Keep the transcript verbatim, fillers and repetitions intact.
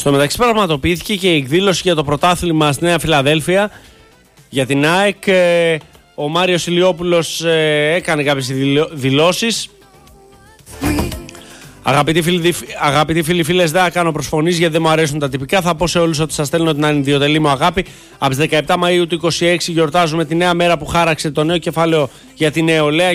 Στο μεταξύ πραγματοποιήθηκε και η εκδήλωση για το πρωτάθλημα στη Νέα Φιλαδέλφια για την ΑΕΚ. Ο Μάριος Ηλιόπουλος έκανε κάποιες δηλώσεις. Αγαπητοί φίλοι, αγαπητοί φίλοι φίλες, δεν θα κάνω προσφωνήσεις γιατί δεν μου αρέσουν τα τυπικά. Θα πω σε όλους ότι σας στέλνω την ανιδιοτελή μου αγάπη. Από τις δεκαεπτά Μαΐου του είκοσι έξι γιορτάζουμε τη νέα μέρα που χάραξε το νέο κεφάλαιο για την νεολαία.